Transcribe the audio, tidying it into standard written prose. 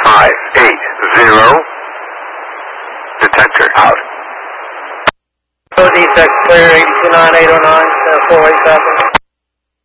580. Detector out. DTEC clear 829809, 4-way traffic.